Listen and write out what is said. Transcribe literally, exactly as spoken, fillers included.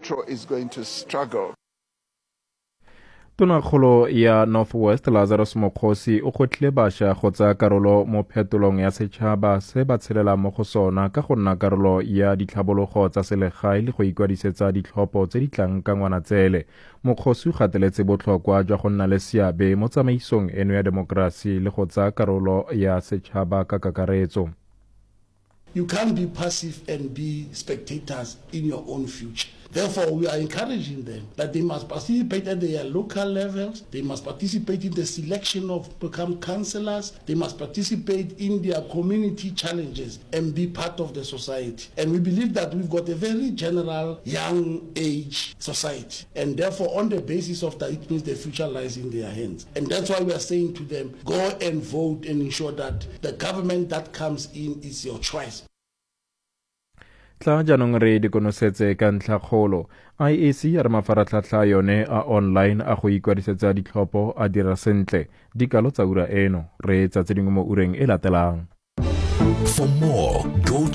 Metro is going to struggle. Tonakgolo ya Northwest Lazarus Mokgosi o gotlile bašwa go tsaya karolo mo phetolong ya setšhaba se ba tshelela mo go sona ka go nna karolo ya ditlhabologo tsa selegae le go ikwadisetsa ditlhopho tse di tlang ka Ngwanatsele. Mokgosi o gateletse botlhokwa jwa go nna le seabe mo tsamaisong eno ya demokrasi le go tsaya karolo ya setšhaba ka kakaretso. You can't be passive and be spectators in your own future. Therefore, we are encouraging them that they must participate at their local levels, they must participate in the selection of become councillors, they must participate in their community challenges and be part of the society. And we believe that we've got a very general young age society. And therefore, on the basis of that, it means the future lies in their hands. And that's why we are saying to them, go and vote and ensure that the government that comes in is your choice. Tla jaanong re dikonosetse ka ntlhakgolo I E C ya re mafaratlhatlha yone a online a go ikwadisetsa ditlhopho a dira sentle dikalo tsa ura eno re tsa tse dingwe mo ureng e latelang. For more, go